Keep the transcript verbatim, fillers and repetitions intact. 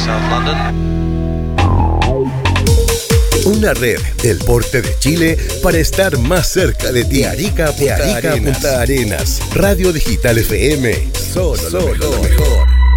South London. Una red del porte de Chile para estar más cerca de ti. Arica, Punta, Arica, Punta Arenas. Radio Digital F M. Solo, Solo lo mejor. Lo mejor.